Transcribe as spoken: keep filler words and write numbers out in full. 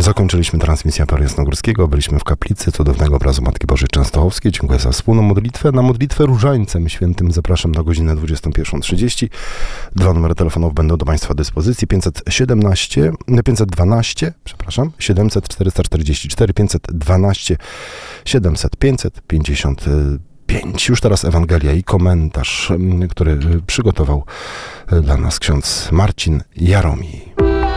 Zakończyliśmy transmisję Apelu Jasnogórskiego, byliśmy w kaplicy cudownego obrazu Matki Bożej Częstochowskiej. Dziękuję za wspólną modlitwę. Na modlitwę różańcem świętym zapraszam na godzinę dwudziestą pierwszą trzydzieści. Dwa numery telefonów będą do Państwa dyspozycji. pięćset siedemnaście, pięćset dwanaście, przepraszam, siedemset, czterysta czterdzieści cztery, pięćset dwanaście, siedemset, pięćset pięćdziesiąt pięć. Już teraz Ewangelia i komentarz, który przygotował dla nas ksiądz Marcin Jaromij.